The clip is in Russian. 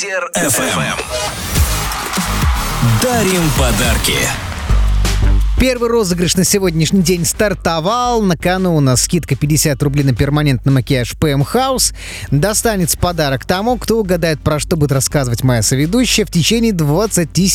Лидер FM. Дарим подарки. Первый розыгрыш на сегодняшний день стартовал. На кону у нас скидка 50 рублей на перманентный макияж PM House. Достанется подарок тому, кто угадает, про что будет рассказывать моя соведущая в течение 20